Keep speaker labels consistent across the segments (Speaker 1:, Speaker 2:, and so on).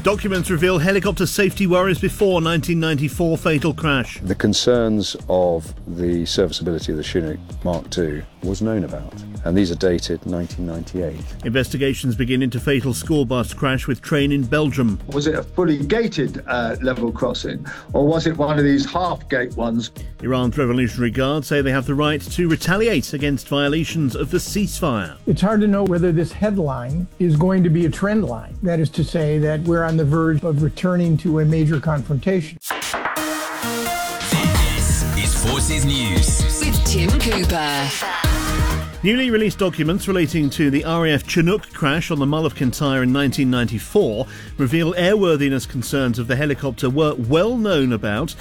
Speaker 1: Documents reveal helicopter safety worries before 1994 fatal crash.
Speaker 2: The concerns of the serviceability of the Chinook Mark II was known about, and these are dated 1998.
Speaker 1: Investigations begin into fatal school bus crash with train in Belgium.
Speaker 3: Was it a fully gated level crossing, or was it one of these half-gate ones?
Speaker 1: Iran's Revolutionary Guard say they have the right to retaliate against violations of the ceasefire.
Speaker 4: It's hard to know whether this headline is going to be a trend line. That is to say that we're on the verge of returning to a major confrontation.
Speaker 5: This is Forces News
Speaker 6: with Tim Cooper.
Speaker 1: Newly released documents relating to the RAF Chinook crash on the Mull of Kintyre in 1994 reveal airworthiness concerns of the helicopter were known about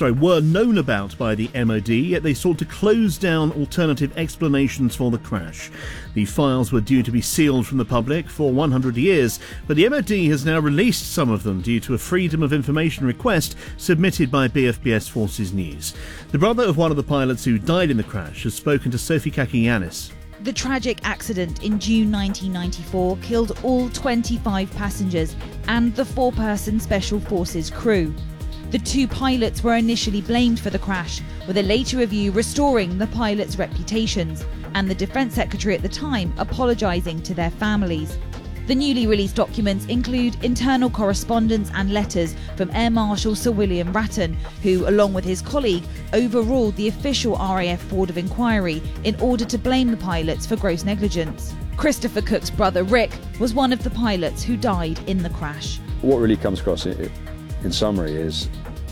Speaker 1: by the MOD, yet they sought to close down alternative explanations for the crash. The files were due to be sealed from the public for 100 years, but the MOD has now released some of them due to a Freedom of Information request submitted by BFBS Forces News. The brother of one of the pilots who died in the crash has spoken to Sophie Kakianis.
Speaker 7: The tragic accident in June 1994 killed all 25 passengers and the 4-person Special Forces crew. The 2 pilots were initially blamed for the crash, with a later review restoring the pilots' reputations and the Defence Secretary at the time apologising to their families. The newly released documents include internal correspondence and letters from Air Marshal Sir William Wratton, who, along with his colleague, overruled the official RAF Board of Inquiry in order to blame the pilots for gross negligence. Christopher Cook's brother Rick was one of the pilots who died in the crash.
Speaker 2: What really comes across in summary is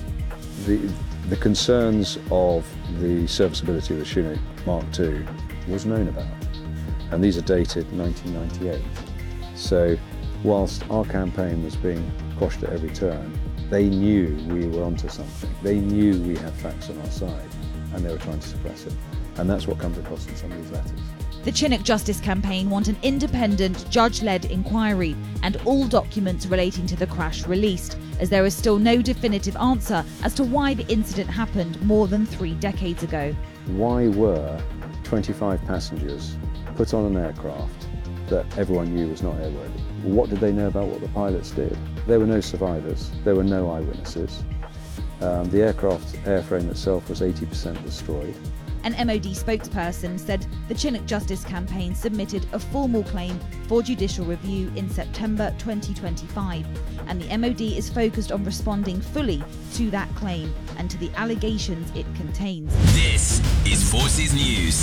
Speaker 2: the concerns of the serviceability of the Chinook Mark II was known about, and these are dated 1998. So whilst our campaign was being quashed at every turn, they knew we were onto something. They knew we had facts on our side, and they were trying to suppress it. And that's what comes across in some of these letters.
Speaker 7: The Chinook Justice Campaign want an independent, judge-led inquiry and all documents relating to the crash released, as there is still no definitive answer as to why the incident happened more than 3 decades ago.
Speaker 2: Why were 25 passengers put on an aircraft that everyone knew was not airworthy? What did they know about what the pilots did? There were no survivors, there were no eyewitnesses. The aircraft airframe itself was 80% destroyed.
Speaker 7: An MOD spokesperson said the Chinook Justice Campaign submitted a formal claim for judicial review in September 2025, and the MOD is focused on responding fully to that claim and to the allegations it contains.
Speaker 5: This is Forces News.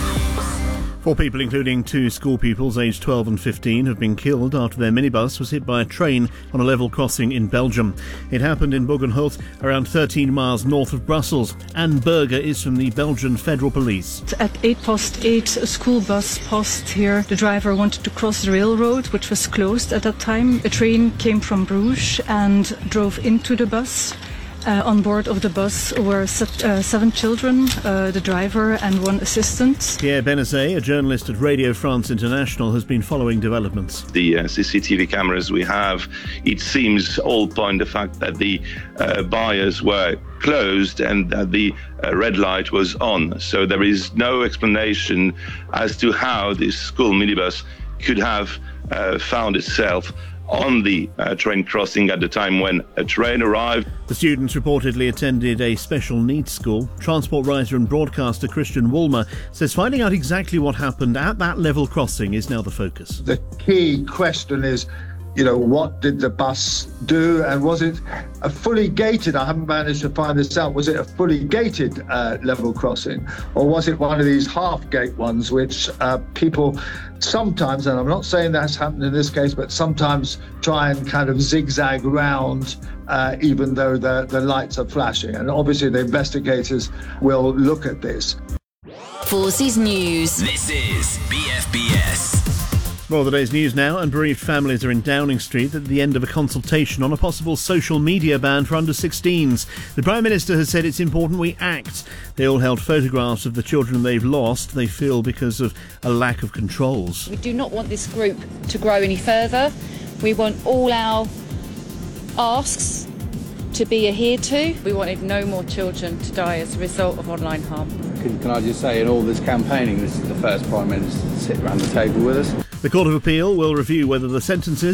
Speaker 1: 4 people, including 2 school pupils aged 12 and 15, have been killed after their minibus was hit by a train on a level crossing in Belgium. It happened in Bogenhout, around 13 miles north of Brussels. Anne Berger is from the Belgian Federal Police.
Speaker 8: At 8:08, a school bus passed here. The driver wanted to cross the railroad, which was closed at that time. A train came from Bruges and drove into the bus. On board of the bus were 7 children, the driver and 1 assistant.
Speaker 1: Pierre Benazet, a journalist at Radio France International, has been following developments.
Speaker 9: The CCTV cameras we have, it seems all point the fact that the buyers were closed and that the red light was on. So there is no explanation as to how this school minibus could have found itself on the train crossing at the time when a train arrived.
Speaker 1: The students reportedly attended a special needs school. Transport writer and broadcaster Christian Woolmer says finding out exactly what happened at that level crossing is now the focus.
Speaker 3: The key question is, what did the bus do, and was it a fully gated, I haven't managed to find this out, was it a fully gated level crossing, or was it one of these half-gate ones which people sometimes, and I'm not saying that's happened in this case, but sometimes try and kind of zigzag around even though the lights are flashing. And obviously the investigators will look at this.
Speaker 6: Forces News.
Speaker 5: This is BFBS.
Speaker 1: More of the day's news now. Unbereaved families are in Downing Street at the end of a consultation on a possible social media ban for under-16s. The Prime Minister has said it's important we act. They all held photographs of the children they've lost, they feel, because of a lack of controls.
Speaker 10: We do not want this group to grow any further. We want all our asks to be adhered to. We wanted no more children to die as a result of online harm.
Speaker 11: Can I just say, in all this campaigning, this is the first Prime Minister to sit around the table with us.
Speaker 1: The Court of Appeal will review whether the sentences